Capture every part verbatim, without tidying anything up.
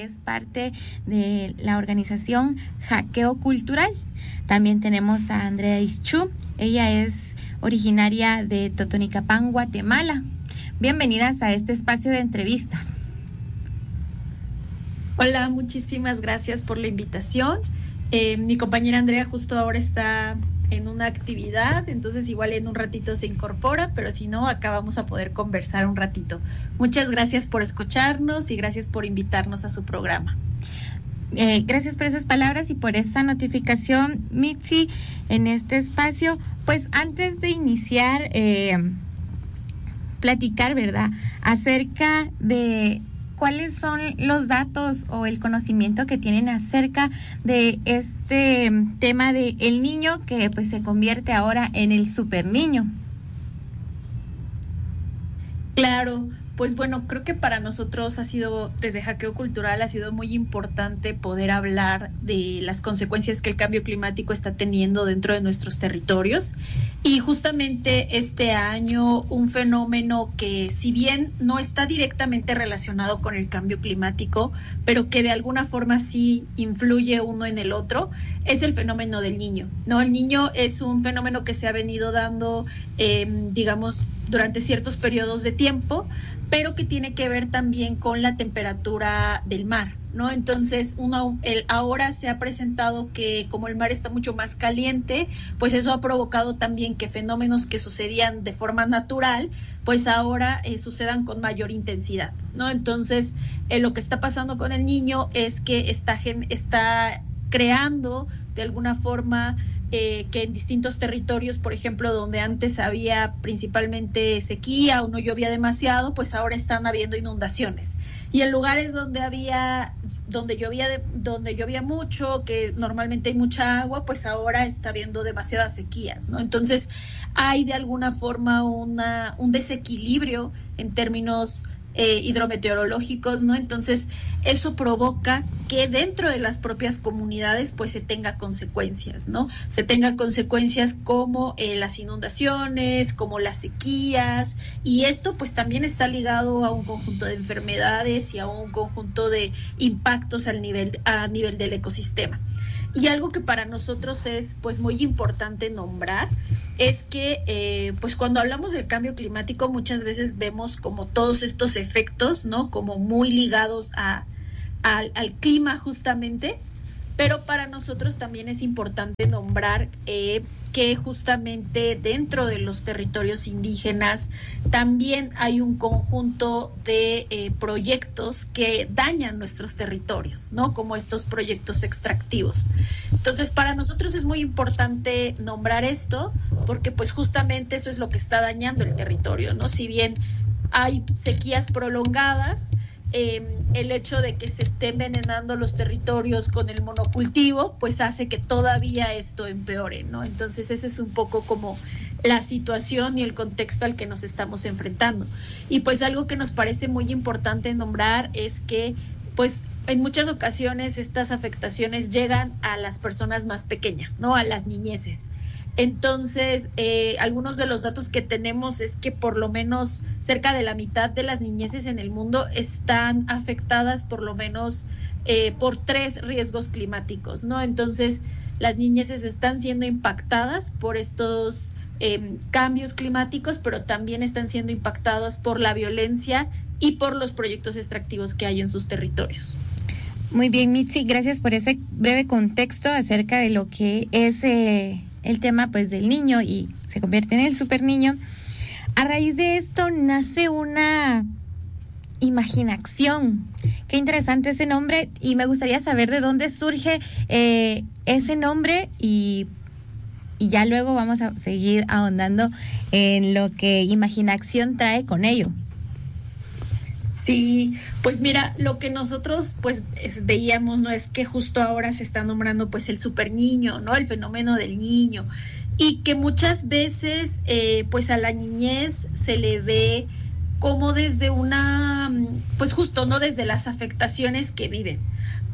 es parte de la organización Hackeo Cultural. También tenemos a Andrea Ischú, ella es originaria de Totonicapán, Guatemala. Bienvenidas a este espacio de entrevistas. Hola, muchísimas gracias por la invitación. Eh, mi compañera Andrea justo ahora está en una actividad, entonces igual en un ratito se incorpora, pero si no, acá vamos a poder conversar un ratito. Muchas gracias por escucharnos y gracias por invitarnos a su programa. Eh, gracias por esas palabras y por esa notificación, Mitzi, en este espacio. Pues antes de iniciar, eh, platicar, ¿verdad?, acerca de cuáles son los datos o el conocimiento que tienen acerca de este tema de el niño que pues se convierte ahora en el super niño. Claro, pues bueno, creo que para nosotros ha sido, desde Hackeo Cultural, ha sido muy importante poder hablar de las consecuencias que el cambio climático está teniendo dentro de nuestros territorios. Y justamente este año, un fenómeno que, si bien no está directamente relacionado con el cambio climático, pero que de alguna forma sí influye uno en el otro, es el fenómeno del niño, ¿no? El niño es un fenómeno que se ha venido dando, eh, digamos, durante ciertos periodos de tiempo, pero que tiene que ver también con la temperatura del mar, ¿no? Entonces, uno, el, ahora se ha presentado que como el mar está mucho más caliente, pues eso ha provocado también que fenómenos que sucedían de forma natural, pues ahora eh, sucedan con mayor intensidad, ¿no? Entonces, eh, lo que está pasando con el niño es que está, está creando de alguna forma Eh, que en distintos territorios, por ejemplo, donde antes había principalmente sequía o no llovía demasiado, pues ahora están habiendo inundaciones. Y en lugares donde había, donde llovía, de, donde llovía mucho, que normalmente hay mucha agua, pues ahora está habiendo demasiadas sequías, ¿no? Entonces hay de alguna forma una, un desequilibrio en términos Eh, hidrometeorológicos, ¿no? Entonces, eso provoca que dentro de las propias comunidades, pues se tenga consecuencias, ¿no? Se tenga consecuencias como eh, las inundaciones, como las sequías, y esto pues también está ligado a un conjunto de enfermedades y a un conjunto de impactos al nivel, a nivel del ecosistema. Y algo que para nosotros es pues muy importante nombrar es que eh, pues cuando hablamos del cambio climático muchas veces vemos como todos estos efectos, ¿no? Como muy ligados a, a, al clima justamente, pero para nosotros también es importante nombrar eh, que justamente dentro de los territorios indígenas también hay un conjunto de eh, proyectos que dañan nuestros territorios, ¿no? Como estos proyectos extractivos. Entonces, para nosotros es muy importante nombrar esto porque pues justamente eso es lo que está dañando el territorio, ¿no? Si bien hay sequías prolongadas, Eh, el hecho de que se esté envenenando los territorios con el monocultivo, pues hace que todavía esto empeore, ¿no? Entonces ese es un poco como la situación y el contexto al que nos estamos enfrentando. Y pues algo que nos parece muy importante nombrar es que, pues, en muchas ocasiones estas afectaciones llegan a las personas más pequeñas, ¿no? A las niñeces. Entonces, eh, algunos de los datos que tenemos es que por lo menos cerca de la mitad de las niñeces en el mundo están afectadas por lo menos eh, por tres riesgos climáticos, ¿no? Entonces, las niñeces están siendo impactadas por estos eh, cambios climáticos, pero también están siendo impactadas por la violencia y por los proyectos extractivos que hay en sus territorios. Muy bien, Mitzi, gracias por ese breve contexto acerca de lo que es eh, el tema pues del niño y se convierte en el super niño. A raíz de esto nace una imaginación. Qué interesante ese nombre y me gustaría saber de dónde surge eh, ese nombre y, y ya luego vamos a seguir ahondando en lo que imaginación trae con ello. Sí, pues mira, lo que nosotros pues es, veíamos, ¿no? Es que justo ahora se está nombrando pues el super niño, ¿no? El fenómeno del niño y que muchas veces eh, pues a la niñez se le ve como desde una, pues justo, ¿no? Desde las afectaciones que viven.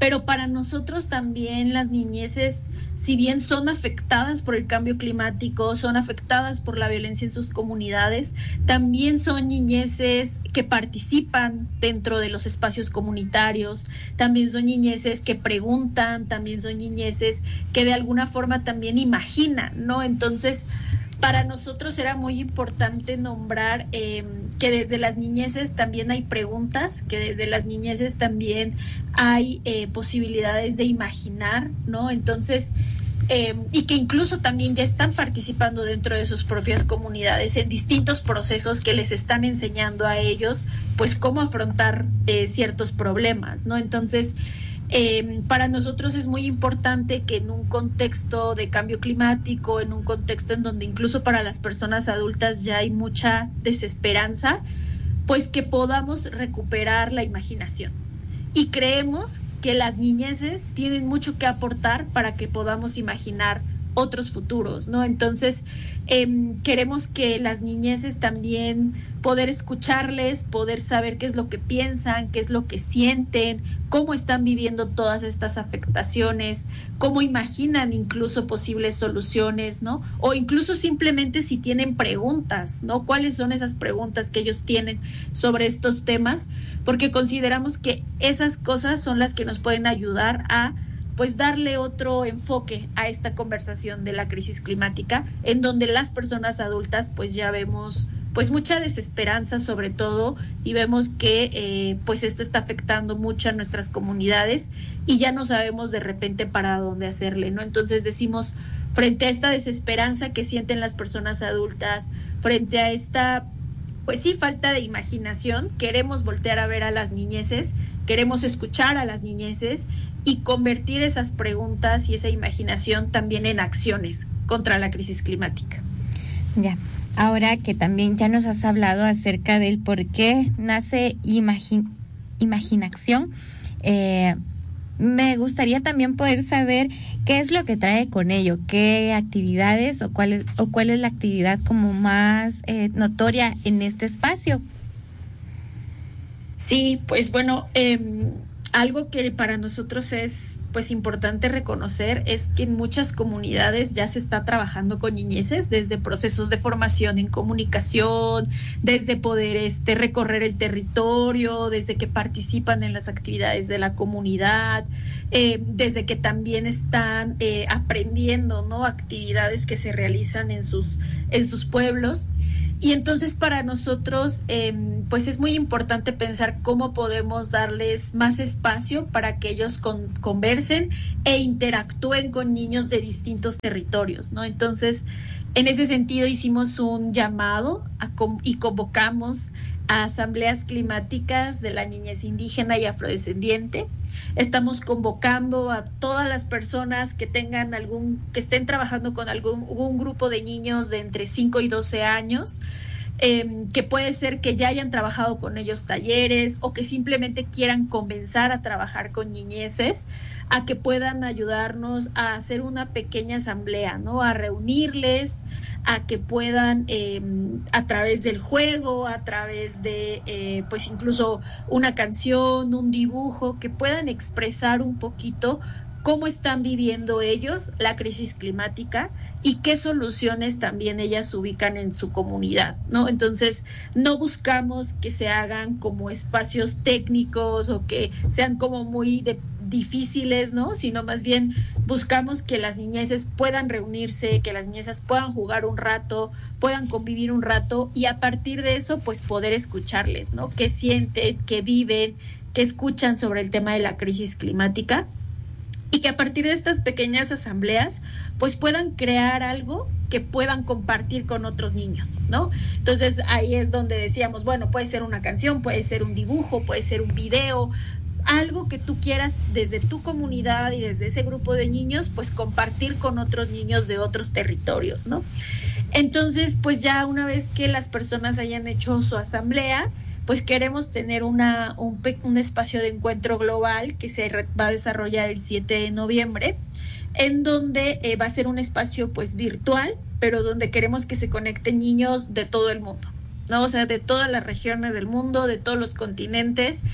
pero para nosotros también las niñeces, si bien son afectadas por el cambio climático, son afectadas por la violencia en sus comunidades, también son niñeces que participan dentro de los espacios comunitarios, también son niñeces que preguntan, también son niñeces que de alguna forma también imaginan, ¿no? Entonces, para nosotros era muy importante nombrar eh, que desde las niñeces también hay preguntas, que desde las niñeces también hay eh, posibilidades de imaginar, ¿no? Entonces, eh, y que incluso también ya están participando dentro de sus propias comunidades en distintos procesos que les están enseñando a ellos, pues, cómo afrontar eh, ciertos problemas, ¿no? Entonces, Eh, para nosotros es muy importante que en un contexto de cambio climático, en un contexto en donde incluso para las personas adultas ya hay mucha desesperanza, pues que podamos recuperar la imaginación. Y creemos que las niñeces tienen mucho que aportar para que podamos imaginar otros futuros, ¿no? Entonces, eh, queremos que las niñeces también poder escucharles, poder saber qué es lo que piensan, qué es lo que sienten, cómo están viviendo todas estas afectaciones, cómo imaginan incluso posibles soluciones, ¿no? O incluso simplemente si tienen preguntas, ¿no? ¿Cuáles son esas preguntas que ellos tienen sobre estos temas? Porque consideramos que esas cosas son las que nos pueden ayudar a pues darle otro enfoque a esta conversación de la crisis climática, en donde las personas adultas pues ya vemos pues mucha desesperanza sobre todo, y vemos que eh, pues esto está afectando mucho a nuestras comunidades y ya no sabemos de repente para dónde hacerle, ¿no? Entonces decimos, frente a esta desesperanza que sienten las personas adultas, frente a esta pues sí, falta de imaginación, queremos voltear a ver a las niñeces, queremos escuchar a las niñeces y convertir esas preguntas y esa imaginación también en acciones contra la crisis climática. Ya, ahora que también ya nos has hablado acerca del por qué nace imagi- imaginación, eh, me gustaría también poder saber qué es lo que trae con ello, qué actividades o cuál es, o cuál es la actividad como más eh, notoria en este espacio. Sí, pues bueno, eh, algo que para nosotros es pues importante reconocer es que en muchas comunidades ya se está trabajando con niñeces, desde procesos de formación en comunicación, desde poder este recorrer el territorio, desde que participan en las actividades de la comunidad, eh, desde que también están eh, aprendiendo, ¿no? Actividades que se realizan en sus, en sus pueblos. Y entonces para nosotros eh, pues es muy importante pensar cómo podemos darles más espacio para que ellos con, conversen e interactúen con niños de distintos territorios, ¿no? Entonces, en ese sentido hicimos un llamado a, y convocamos a asambleas climáticas de la niñez indígena y afrodescendiente. Estamos convocando a todas las personas que tengan algún, que estén trabajando con algún, algún grupo de niños de entre cinco y doce años, eh, que puede ser que ya hayan trabajado con ellos talleres o que simplemente quieran comenzar a trabajar con niñeces, a que puedan ayudarnos a hacer una pequeña asamblea, ¿no? A reunirles, a que puedan eh, a través del juego, a través de eh, pues incluso una canción, un dibujo, que puedan expresar un poquito cómo están viviendo ellos la crisis climática y qué soluciones también ellas ubican en su comunidad, ¿no? Entonces, no buscamos que se hagan como espacios técnicos o que sean como muy de difíciles, ¿no? Sino más bien buscamos que las niñeces puedan reunirse, que las niñezas puedan jugar un rato, puedan convivir un rato y a partir de eso, pues poder escucharles, ¿no? Qué sienten, qué viven, qué escuchan sobre el tema de la crisis climática. Y que a partir de estas pequeñas asambleas, pues puedan crear algo que puedan compartir con otros niños, ¿no? Entonces ahí es donde decíamos, bueno, puede ser una canción, puede ser un dibujo, puede ser un video, algo que tú quieras desde tu comunidad y desde ese grupo de niños, pues compartir con otros niños de otros territorios, ¿no? Entonces, pues ya una vez que las personas hayan hecho su asamblea, pues queremos tener una, un, un espacio de encuentro global que se re, va a desarrollar el siete de noviembre, en donde eh, va a ser un espacio pues virtual, pero donde queremos que se conecten niños de todo el mundo, ¿no? O sea, de todas las regiones del mundo, de todos los continentes,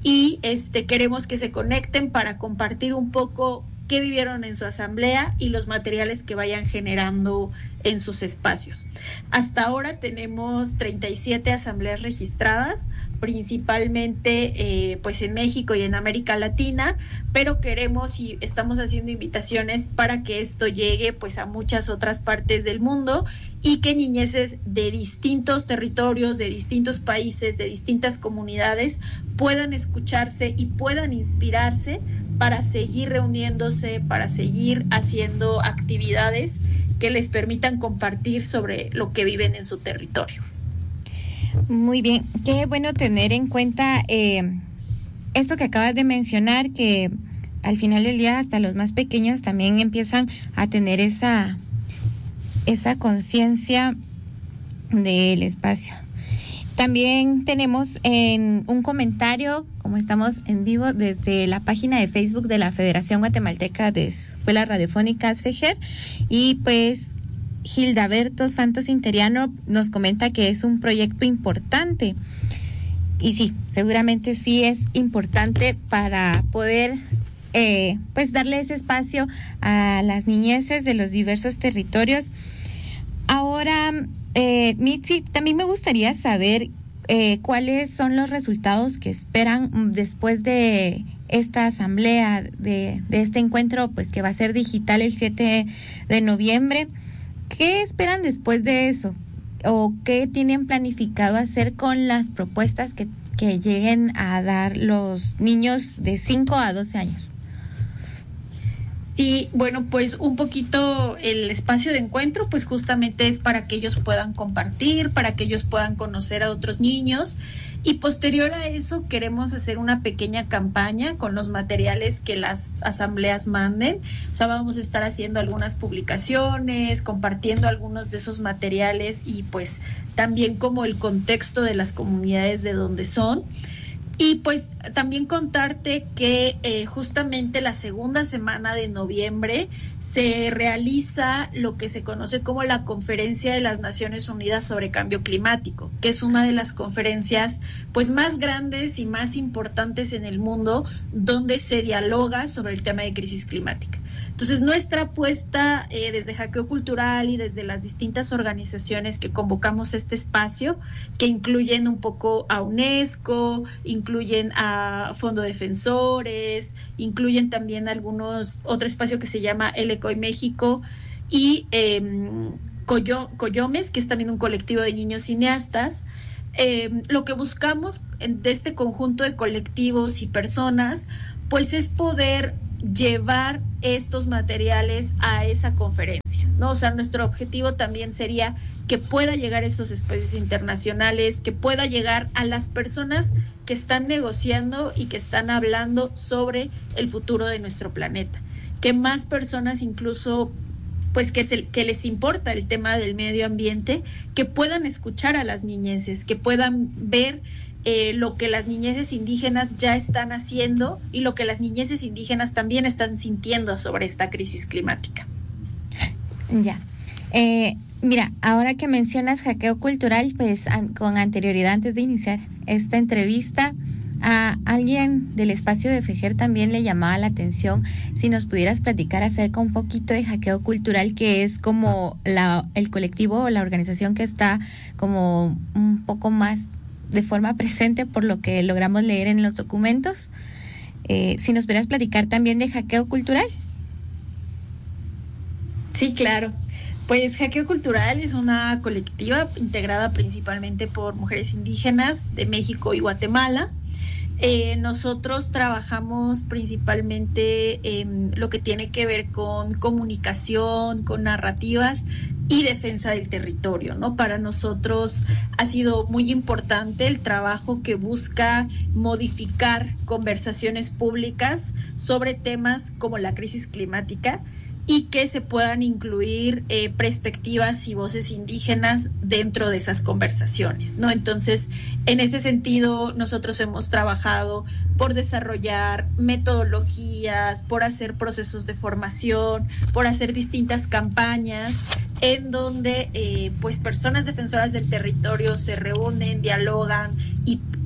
y este queremos que se conecten para compartir un poco qué vivieron en su asamblea y los materiales que vayan generando en sus espacios. Hasta ahora tenemos treinta y siete asambleas registradas, principalmente eh, pues en México y en América Latina, pero queremos y estamos haciendo invitaciones para que esto llegue pues a muchas otras partes del mundo y que niñeces de distintos territorios, de distintos países, de distintas comunidades puedan escucharse y puedan inspirarse para seguir reuniéndose, para seguir haciendo actividades que les permitan compartir sobre lo que viven en su territorio. Muy bien, qué bueno tener en cuenta eh, esto que acabas de mencionar, que al final del día hasta los más pequeños también empiezan a tener esa, esa conciencia del espacio. También tenemos en un comentario, como estamos en vivo, desde la página de Facebook de la Federación Guatemalteca de Escuelas Radiofónicas, FEGER, y pues Gildaberto Santos Interiano nos comenta que es un proyecto importante. Y sí, seguramente sí es importante para poder eh, pues darle ese espacio a las niñeces de los diversos territorios. Ahora, eh, Mitzi, también me gustaría saber eh, cuáles son los resultados que esperan después de esta asamblea, de, de este encuentro, pues que va a ser digital el siete de noviembre. ¿Qué esperan después de eso? ¿O qué tienen planificado hacer con las propuestas que, que lleguen a dar los niños de cinco a doce años? Sí, bueno, pues un poquito el espacio de encuentro, pues justamente es para que ellos puedan compartir, para que ellos puedan conocer a otros niños. Y posterior a eso queremos hacer una pequeña campaña con los materiales que las asambleas manden. O sea, vamos a estar haciendo algunas publicaciones, compartiendo algunos de esos materiales y pues también como el contexto de las comunidades de donde son. Y pues también contarte que eh, justamente la segunda semana de noviembre se realiza lo que se conoce como la Conferencia de las Naciones Unidas sobre Cambio Climático, que es una de las conferencias pues más grandes y más importantes en el mundo donde se dialoga sobre el tema de crisis climática. Entonces, nuestra apuesta eh, desde Hackeo Cultural y desde las distintas organizaciones que convocamos este espacio, que incluyen un poco a UNESCO, incluyen a Fondo Defensores, incluyen también algunos, otro espacio que se llama El Ecoy México y eh, Coyo, Coyomes, que es también un colectivo de niños cineastas. Eh, lo que buscamos de este conjunto de colectivos y personas, pues es poder llevar estos materiales a esa conferencia, ¿no? O sea, nuestro objetivo también sería que pueda llegar a esos espacios internacionales, que pueda llegar a las personas que están negociando y que están hablando sobre el futuro de nuestro planeta, que más personas incluso pues que, se, que les importa el tema del medio ambiente, que puedan escuchar a las niñeces, que puedan ver Eh, lo que las niñeces indígenas ya están haciendo y lo que las niñeces indígenas también están sintiendo sobre esta crisis climática. Ya. Eh, mira, ahora que mencionas Hackeo Cultural, pues an- con anterioridad, antes de iniciar esta entrevista, a alguien del espacio de FEGER también le llamaba la atención si nos pudieras platicar acerca un poquito de Hackeo Cultural, que es como la, el colectivo o la organización que está como un poco más de forma presente por lo que logramos leer en los documentos. Eh, si nos pudieras platicar también de Hackeo Cultural. Sí, claro. Pues Hackeo Cultural es una colectiva integrada principalmente por mujeres indígenas de México y Guatemala. Eh, nosotros trabajamos principalmente en lo que tiene que ver con comunicación, con narrativas y defensa del territorio, ¿no? Para nosotros ha sido muy importante el trabajo que busca modificar conversaciones públicas sobre temas como la crisis climática y que se puedan incluir eh, perspectivas y voces indígenas dentro de esas conversaciones, ¿no? Entonces, en ese sentido, nosotros hemos trabajado por desarrollar metodologías, por hacer procesos de formación, por hacer distintas campañas en donde eh, pues personas defensoras del territorio se reúnen, dialogan y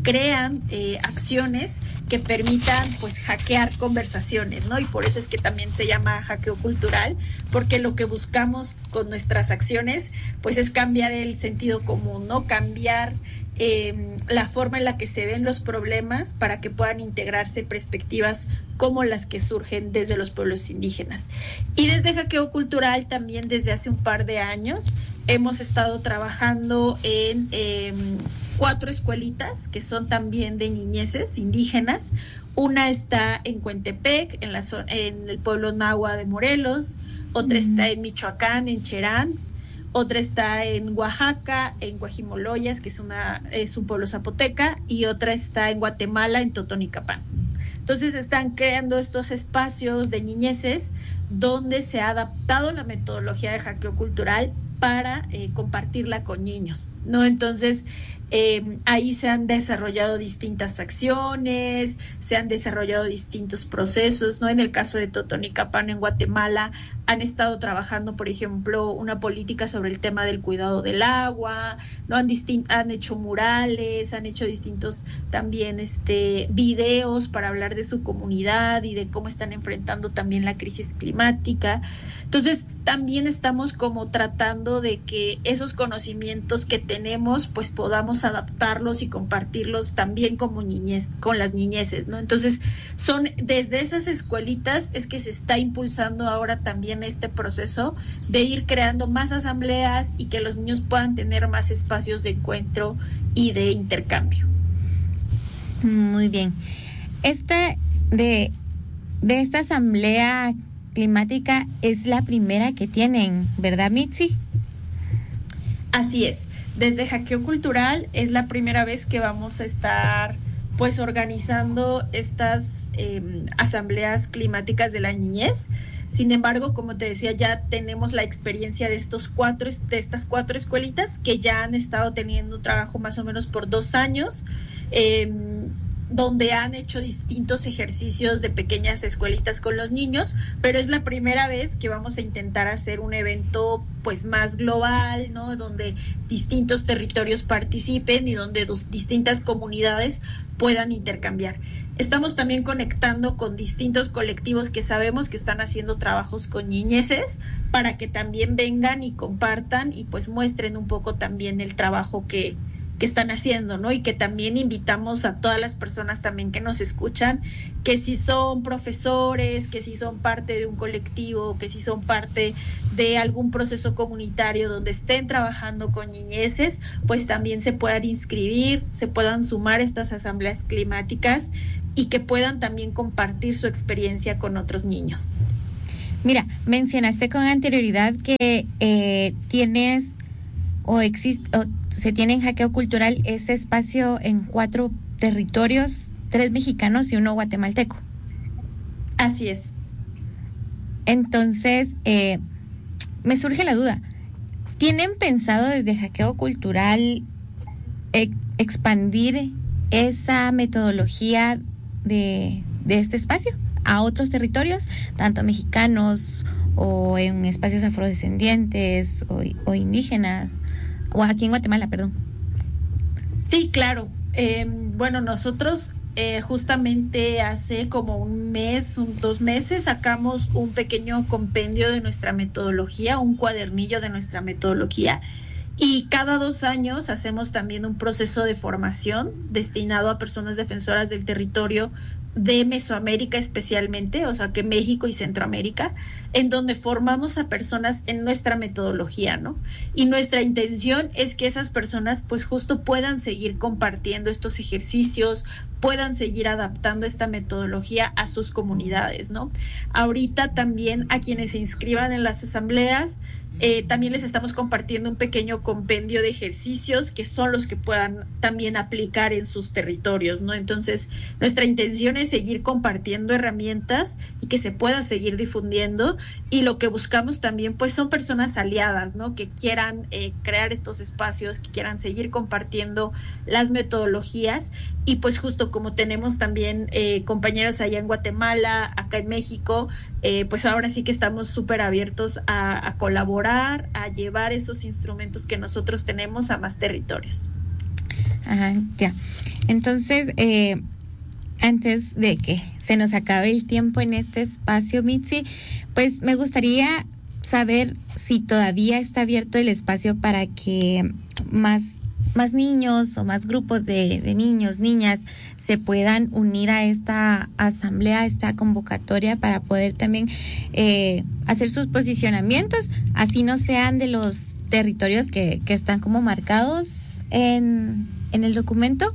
crean eh, acciones que permitan pues hackear conversaciones, ¿no? Y por eso es que también se llama hackeo cultural, porque lo que buscamos con nuestras acciones pues es cambiar el sentido común, ¿no? Cambiar eh, la forma en la que se ven los problemas para que puedan integrarse perspectivas como las que surgen desde los pueblos indígenas. Y desde Hackeo Cultural también desde hace un par de años hemos estado trabajando en eh, cuatro escuelitas que son también de niñeces indígenas. Una está en Cuentepec, en, la zona, en el pueblo náhuatl de Morelos, otra mm. está en Michoacán, en Cherán, otra está en Oaxaca, en Guajimoloyas, que es, una, es un pueblo zapoteca, y otra está en Guatemala, en Totonicapán. Entonces están creando estos espacios de niñeces donde se ha adaptado la metodología de hackeo cultural para eh, compartirla con niños, ¿no? Entonces, eh, ahí se han desarrollado distintas acciones, se han desarrollado distintos procesos, ¿no? En el caso de Totonicapán, en Guatemala, han estado trabajando, por ejemplo, una política sobre el tema del cuidado del agua, ¿no? Han, distin- han hecho murales, han hecho distintos también este, videos para hablar de su comunidad y de cómo están enfrentando también la crisis climática. Entonces, también estamos como tratando de que esos conocimientos que tenemos, pues podamos adaptarlos y compartirlos también como niñez, con las niñeces, ¿no? Entonces, son desde esas escuelitas es que se está impulsando ahora también este proceso de ir creando más asambleas y que los niños puedan tener más espacios de encuentro y de intercambio. Muy bien. Este de, de esta asamblea climática es la primera que tienen, ¿verdad, Mitzi? Así es. Desde Hackeo Cultural es la primera vez que vamos a estar pues organizando estas eh, asambleas climáticas de la niñez. Sin embargo, como te decía, ya tenemos la experiencia de estos cuatro, de estas cuatro escuelitas que ya han estado teniendo trabajo más o menos por dos años, eh, donde han hecho distintos ejercicios de pequeñas escuelitas con los niños, pero es la primera vez que vamos a intentar hacer un evento pues más global, ¿no? Donde distintos territorios participen y donde dos, distintas comunidades puedan intercambiar. Estamos también conectando con distintos colectivos que sabemos que están haciendo trabajos con niñeces para que también vengan y compartan y pues muestren un poco también el trabajo que que están haciendo, ¿no? Y que también invitamos a todas las personas también que nos escuchan, que si son profesores, que si son parte de un colectivo, que si son parte de algún proceso comunitario donde estén trabajando con niñeces, pues también se puedan inscribir, se puedan sumar a estas asambleas climáticas y que puedan también compartir su experiencia con otros niños. Mira, mencionaste con anterioridad que eh, tienes o existe o se tiene en Hackeo Cultural ese espacio en cuatro territorios, tres mexicanos y uno guatemalteco. Así es. Entonces, eh, me surge la duda, ¿tienen pensado desde Hackeo Cultural eh, expandir esa metodología de, de este espacio a otros territorios, tanto mexicanos o en espacios afrodescendientes o, o indígenas? O aquí en Guatemala, perdón. Sí, claro. Eh, bueno, nosotros eh, justamente hace como un mes, un, dos meses, sacamos un pequeño compendio de nuestra metodología, un cuadernillo de nuestra metodología. Y cada dos años hacemos también un proceso de formación destinado a personas defensoras del territorio de Mesoamérica especialmente, o sea que México y Centroamérica, en donde formamos a personas en nuestra metodología, ¿no? Y nuestra intención es que esas personas pues justo puedan seguir compartiendo estos ejercicios, puedan seguir adaptando esta metodología a sus comunidades, ¿no? Ahorita también a quienes se inscriban en las asambleas, Eh, también les estamos compartiendo un pequeño compendio de ejercicios que son los que puedan también aplicar en sus territorios, ¿no? Entonces, nuestra intención es seguir compartiendo herramientas y que se pueda seguir difundiendo, y lo que buscamos también, pues, son personas aliadas, ¿no? Que quieran eh, crear estos espacios, que quieran seguir compartiendo las metodologías, y pues justo como tenemos también eh, compañeros allá en Guatemala, acá en México, eh, pues ahora sí que estamos súper abiertos a, a colaborar, a llevar esos instrumentos que nosotros tenemos a más territorios. Ajá, ya. Entonces, eh, antes de que se nos acabe el tiempo en este espacio, Mitzi, pues me gustaría saber si todavía está abierto el espacio para que más, más niños o más grupos de, de niños, niñas, se puedan unir a esta asamblea, a esta convocatoria para poder también eh, hacer sus posicionamientos, así no sean de los territorios que, que están como marcados en, en el documento.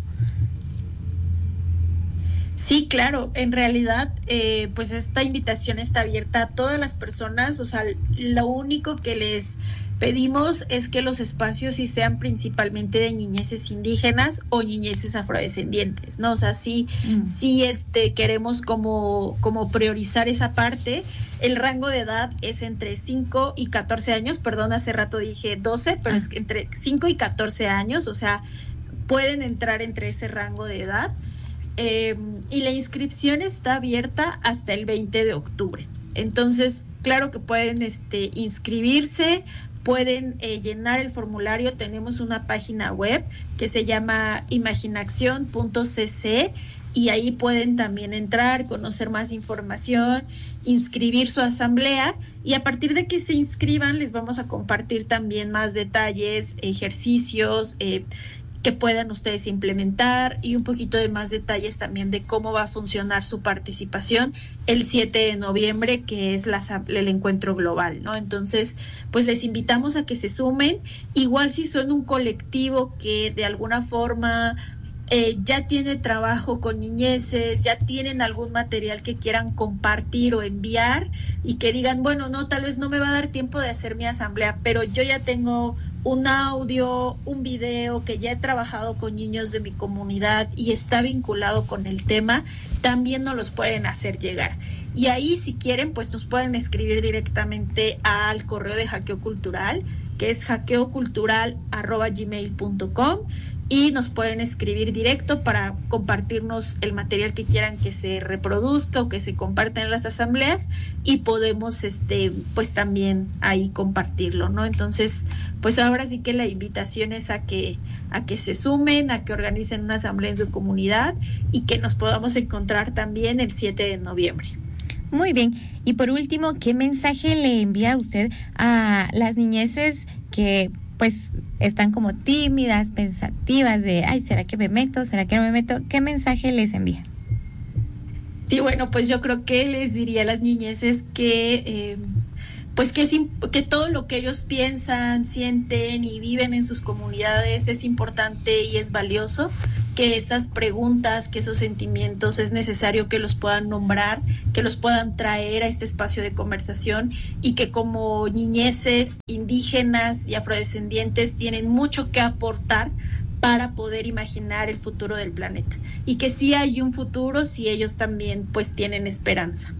Sí, claro, en realidad eh, pues esta invitación está abierta a todas las personas, o sea, lo único que les pedimos es que los espacios sí sean principalmente de niñeces indígenas o niñeces afrodescendientes, ¿no? O sea, sí, mm. sí este, queremos como, como priorizar esa parte. El rango de edad es entre cinco y catorce años, perdón, hace rato dije doce, pero ah. es entre cinco y catorce años, o sea, pueden entrar entre ese rango de edad. Eh, y la inscripción está abierta hasta el veinte de octubre. Entonces, claro que pueden este, inscribirse, pueden eh, llenar el formulario. Tenemos una página web que se llama imaginación punto c c y ahí pueden también entrar, conocer más información, inscribir su asamblea, y a partir de que se inscriban les vamos a compartir también más detalles, ejercicios, eh, que puedan ustedes implementar y un poquito de más detalles también de cómo va a funcionar su participación el siete de noviembre, que es la, el encuentro global, ¿no? Entonces, pues les invitamos a que se sumen. Igual si son un colectivo que de alguna forma eh, ya tiene trabajo con niñeces, ya tienen algún material que quieran compartir o enviar y que digan, bueno, no, tal vez no me va a dar tiempo de hacer mi asamblea, pero yo ya tengo un audio, un video que ya he trabajado con niños de mi comunidad y está vinculado con el tema, también nos los pueden hacer llegar. Y ahí, si quieren, pues nos pueden escribir directamente al correo de Hackeo Cultural, que es hackeo cultural arroba gmail punto com, y nos pueden escribir directo para compartirnos el material que quieran que se reproduzca o que se comparta en las asambleas, y podemos este pues también ahí compartirlo, ¿no? Entonces, pues ahora sí que la invitación es a que a que se sumen, a que organicen una asamblea en su comunidad y que nos podamos encontrar también el siete de noviembre. Muy bien. Y por último, ¿qué mensaje le envía usted a las niñeces que pues están como tímidas, pensativas de, ay, ¿será que me meto? ¿Será que no me meto? ¿Qué mensaje les envía? Sí, bueno, pues yo creo que les diría a las niñeces que eh, pues que, es, que todo lo que ellos piensan, sienten y viven en sus comunidades es importante y es valioso, que esas preguntas, que esos sentimientos es necesario que los puedan nombrar, que los puedan traer a este espacio de conversación, y que como niñeces indígenas y afrodescendientes tienen mucho que aportar para poder imaginar el futuro del planeta, y que sí hay un futuro si ellos también pues tienen esperanza.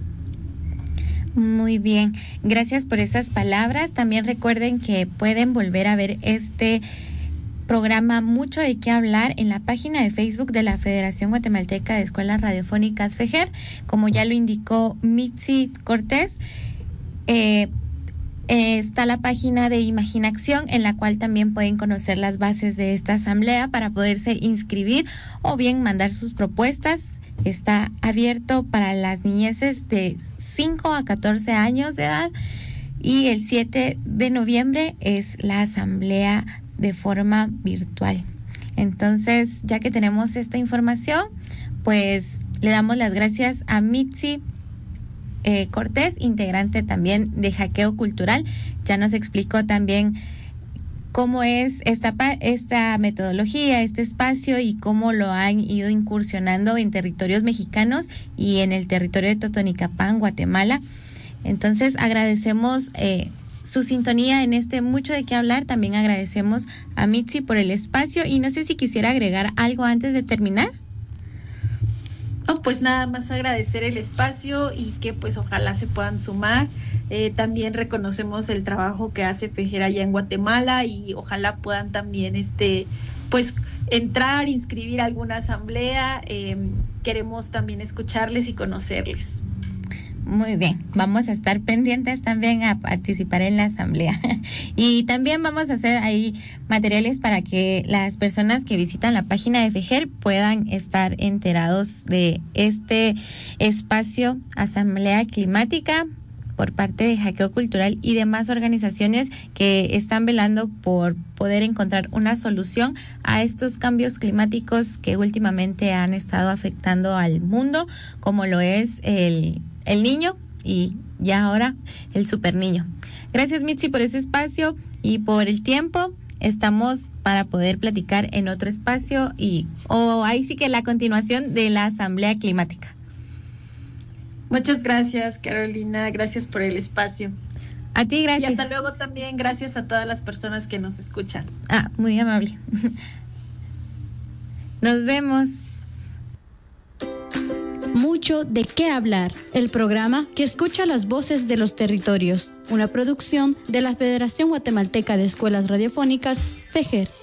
Muy bien, gracias por esas palabras. También recuerden que pueden volver a ver este programa Mucho de qué hablar en la página de Facebook de la Federación Guatemalteca de Escuelas Radiofónicas FEGER, como ya lo indicó Mitzi Cortés. Eh, está la página de Imaginación, en la cual también pueden conocer las bases de esta asamblea para poderse inscribir o bien mandar sus propuestas. Está abierto para las niñeces de cinco a catorce años de edad, y el siete de noviembre es la asamblea de forma virtual. Entonces, ya que tenemos esta información, pues le damos las gracias a Mitzi eh, Cortés, integrante también de Hackeo Cultural. Ya nos explicó también cómo es esta, esta metodología, este espacio, y cómo lo han ido incursionando en territorios mexicanos y en el territorio de Totonicapán, Guatemala. Entonces, agradecemos eh, su sintonía en este Mucho de qué hablar. También agradecemos a Mitzi por el espacio, y no sé si quisiera agregar algo antes de terminar. No, pues nada más agradecer el espacio y que pues ojalá se puedan sumar. Eh, también reconocemos el trabajo que hace FEGER allá en Guatemala, y ojalá puedan también este pues entrar, inscribir alguna asamblea. Eh, queremos también escucharles y conocerles. Muy bien, vamos a estar pendientes también a participar en la asamblea. Y también vamos a hacer ahí materiales para que las personas que visitan la página de FEGER puedan estar enterados de este espacio Asamblea Climática por parte de Hackeo Cultural y demás organizaciones que están velando por poder encontrar una solución a estos cambios climáticos que últimamente han estado afectando al mundo, como lo es el el niño y ya ahora el super niño. Gracias, Mitzi, por ese espacio y por el tiempo. Estamos para poder platicar en otro espacio y o oh, ahí sí que la continuación de la Asamblea Climática. Muchas gracias, Carolina. Gracias por el espacio. A ti, gracias. Y hasta luego también. Gracias a todas las personas que nos escuchan. Ah, muy amable. Nos vemos. Mucho de qué hablar, el programa que escucha las voces de los territorios, una producción de la Federación Guatemalteca de Escuelas Radiofónicas, FEGER.